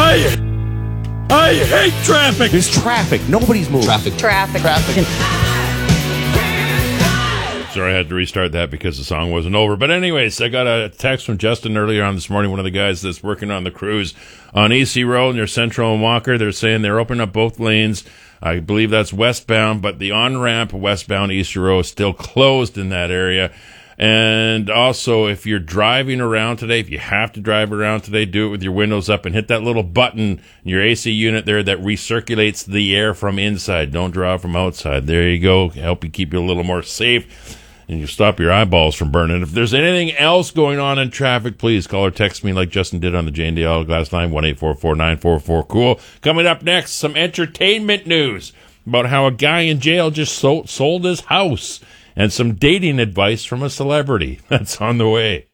I hate traffic. There's traffic. Nobody's moving. Traffic. Sorry, I had to restart that because the song wasn't over. But anyways, I got a text from Justin earlier on this morning, one of the guys that's working on the crews on EC Road near Central and Walker. They're saying they're opening up both lanes. I believe that's westbound, but the on-ramp westbound Easter Road is still closed in that area. And also, if you're driving around today, if you have to drive around today, do it with your windows up and hit that little button in your AC unit there that recirculates the air from inside. Don't drive from outside. There you go. Help you keep you a little more safe, and you stop your eyeballs from burning. If there's anything else going on in traffic, please call or text me like Justin did on the J&D Autoglass line, 1-844-944-COOL. Coming up next, some entertainment news about how a guy in jail just sold his house, and some dating advice from a celebrity. That's on the way.